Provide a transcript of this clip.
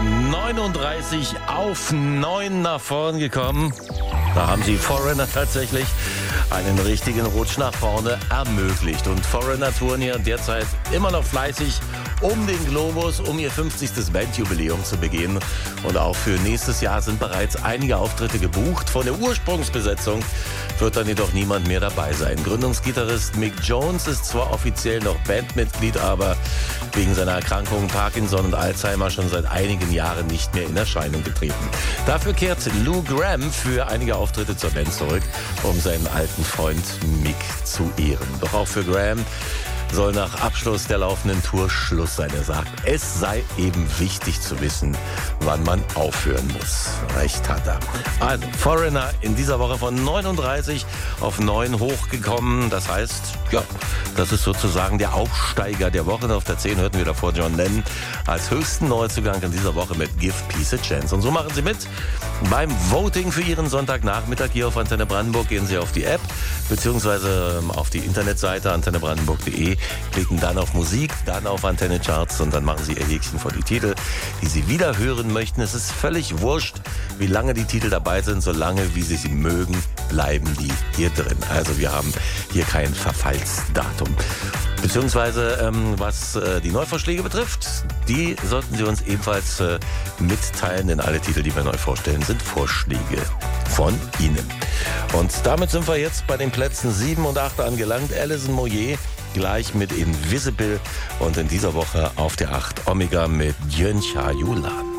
von 39 auf 9 nach vorn gekommen. Da haben sie Foreigner tatsächlich einen richtigen Rutsch nach vorne ermöglicht. Und Foreigner touren ja derzeit immer noch fleißig um den Globus, um ihr 50. Bandjubiläum zu begehen. Und auch für nächstes Jahr sind bereits einige Auftritte gebucht. Von der Ursprungsbesetzung wird dann jedoch niemand mehr dabei sein. Gründungsgitarrist Mick Jones ist zwar offiziell noch Bandmitglied, aber wegen seiner Erkrankungen Parkinson und Alzheimer schon seit einigen Jahren nicht mehr in Erscheinung getreten. Dafür kehrt Lou Gramm für einige Auftritte zur Band zurück, um seinen alten Freund Mick zu ehren. Doch auch für Gramm soll nach Abschluss der laufenden Tour Schluss sein. Er sagt, es sei eben wichtig zu wissen, wann man aufhören muss. Recht hat er. Also, Foreigner in dieser Woche von 39 auf 9 hochgekommen. Das heißt, ja, das ist sozusagen der Aufsteiger der Woche. Und auf der 10 hörten wir davor John Lennon als höchsten Neuzugang in dieser Woche mit Give Peace a Chance. Und so machen Sie mit beim Voting für Ihren Sonntagnachmittag hier auf Antenne Brandenburg. Gehen Sie auf die App beziehungsweise auf die Internetseite antennebrandenburg.de, klicken dann auf Musik, dann auf Antenne Charts und dann machen Sie Ihr Häkchen vor die Titel, die Sie wieder hören möchten. Es ist völlig wurscht, wie lange die Titel dabei sind, solange wie Sie sie mögen, bleiben die hier drin. Also wir haben hier kein Verfallsdatum. Beziehungsweise was die Neuvorschläge betrifft, die sollten Sie uns ebenfalls mitteilen, denn alle Titel, die wir neu vorstellen, sind Vorschläge von Ihnen. Und damit sind wir jetzt bei den Plätzen 7 und 8 angelangt. Alison Moyet gleich mit Invisible und in dieser Woche auf der 8 Omega mit Yön Cha Yulan.